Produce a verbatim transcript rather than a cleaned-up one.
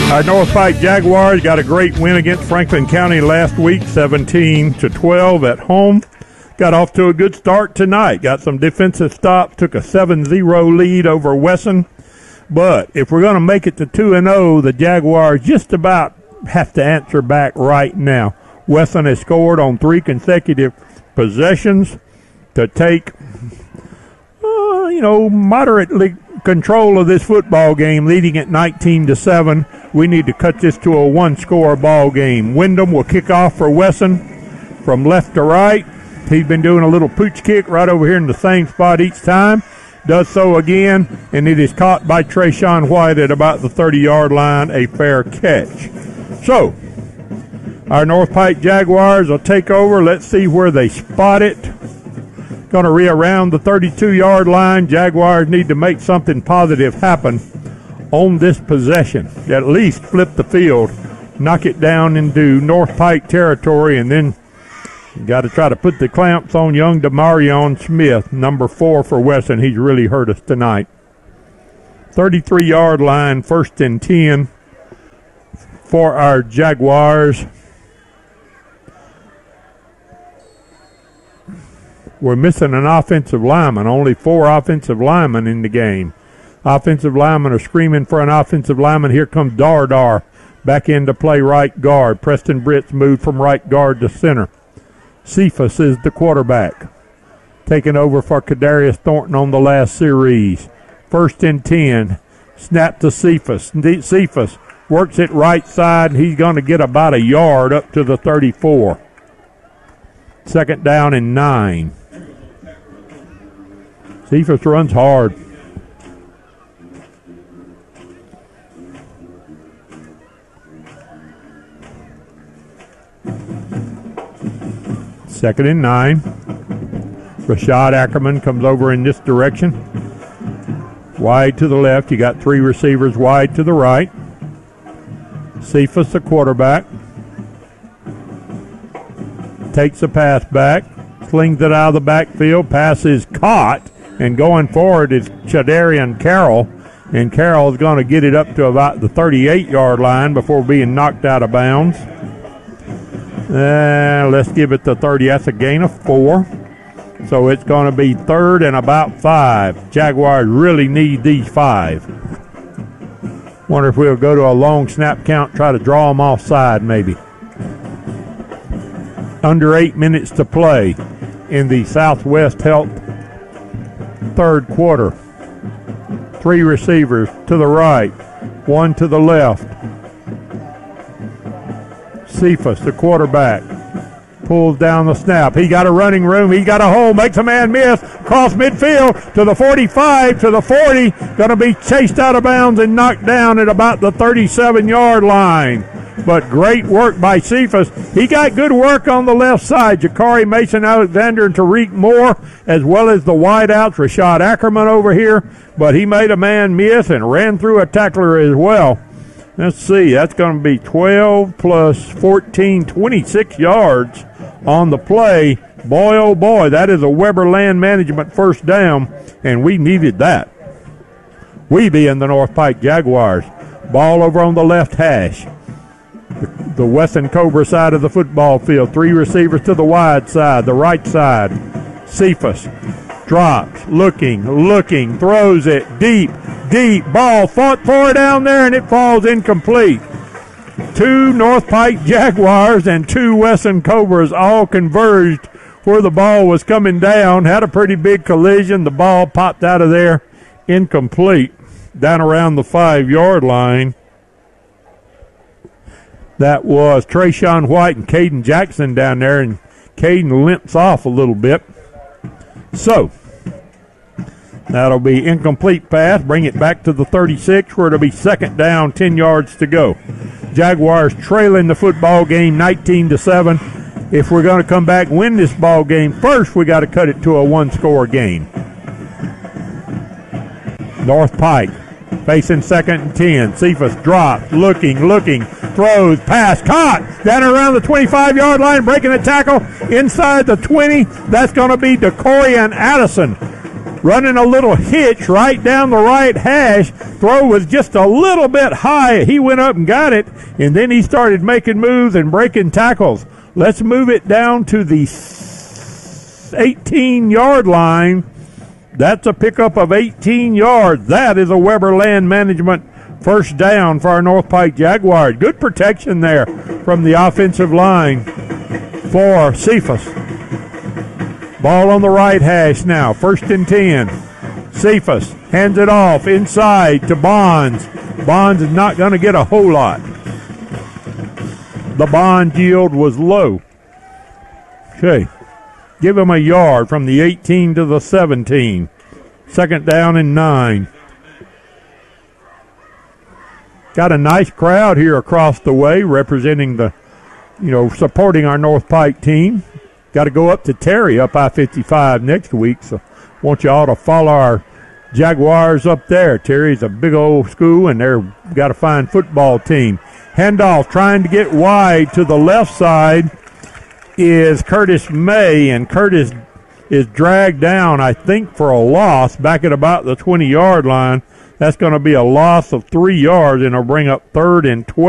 Our North Pike Jaguars got a great win against Franklin County last week, seventeen to twelve at home. Got off to a good start tonight. Got some defensive stops, took a seven zero lead over Wesson. But if we're going to make it to two and oh, the Jaguars just about have to answer back right now. Wesson has scored on three consecutive possessions to take, uh, you know, moderately control of this football game, leading at nineteen to seven. We need to cut this to a one-score ball game. Wyndham will kick off for Wesson from left to right. He's been doing a little pooch kick right over here in the same spot each time. Does so again, and it is caught by Trayshawn White at about the thirty-yard line, a fair catch. So, our North Pike Jaguars will take over. Let's see where they spot it. Going to re-around the thirty-two-yard line. Jaguars need to make something positive happen on this possession. At least flip the field, knock it down into North Pike territory, and then got to try to put the clamps on young Demarion Smith, number four for Wesson. He's really hurt us tonight. thirty-three-yard line, first and ten for our Jaguars. We're missing an offensive lineman, only four offensive linemen in the game. Offensive linemen are screaming for an offensive lineman. Here comes Dardar back in to play right guard. Preston Britt's moved from right guard to center. Cephas is the quarterback, taking over for Kadarius Thornton on the last series. First and ten. Snap to Cephas. Cephas works it right side. He's going to get about a yard up to the thirty-four. Second down and nine. Cephas runs hard. Second and nine. Rashad Ackerman comes over in this direction. Wide to the left. You got three receivers wide to the right. Cephas, the quarterback, takes the pass back, slings it out of the backfield. Pass is caught, and going forward is Chadarian Carroll. And Carroll is going to get it up to about the thirty-eight-yard line before being knocked out of bounds. Uh, let's give it the thirty. That's a gain of four. So it's going to be third and about five. Jaguars really need these five. Wonder if we'll go to a long snap count, try to draw them offside maybe. Under eight minutes to play in the Southwest Health third quarter. Three receivers to the right, one to the left. Cephas, the quarterback, pulls down the snap. He got a running room. He got a hole. Makes a man miss. Across midfield to the forty-five, to the forty. Going to be chased out of bounds and knocked down at about the thirty-seven-yard line. But great work by Cephas. He got good work on the left side. Jakari Mason Alexander and Tariq Moore, as well as the wideouts, Rashad Ackerman over here. But he made a man miss and ran through a tackler as well. Let's see, that's going to be twelve plus fourteen, twenty-six yards on the play. Boy, oh boy, that is a Weber Land Management first down, and we needed that. We being the North Pike Jaguars. Ball over on the left hash. The, the Wesson Cobra side of the football field. Three receivers to the wide side, the right side. Cephas drops, looking, looking, throws it deep, deep. Ball fought for down there, and it falls incomplete. Two North Pike Jaguars and two Wesson Cobras all converged where the ball was coming down. Had a pretty big collision. The ball popped out of there, incomplete, down around the five-yard line. That was Trayshawn White and Caden Jackson down there, and Caden limps off a little bit. So, that'll be incomplete pass. Bring it back to the thirty-six, where it'll be second down, ten yards to go. Jaguars trailing the football game nineteen to seven. If we're going to come back and win this ball game, first we got to cut it to a one-score game. North Pike facing second and ten. Cephas drops, looking, looking, throws, pass, caught, down around the twenty-five-yard line, breaking the tackle inside the twenty. That's going to be DeCorian Addison. running a little hitch right down the right hash. Throw was just a little bit high. He went up and got it, and then he started making moves and breaking tackles. Let's move it down to the eighteen-yard line. That's a pickup of eighteen yards. That is a Weber Land Management first down for our North Pike Jaguars. Good protection there from the offensive line for Cephas. Ball on the right hash now. First and ten. Cephas hands it off inside to Bonds. Bonds is not going to get a whole lot. The bond yield was low. Okay. Give him a yard from the eighteen to the seventeen. Second down and nine. Got a nice crowd here across the way representing the, you know, supporting our North Pike team. Got to go up to Terry up I fifty-five next week, so want you all to follow our Jaguars up there. Terry's a big old school, and they've got a fine football team. Handoff trying to get wide to the left side is Curtis May, and Curtis is dragged down, I think, for a loss back at about the twenty-yard line. That's going to be a loss of three yards, and it'll bring up third and twelve.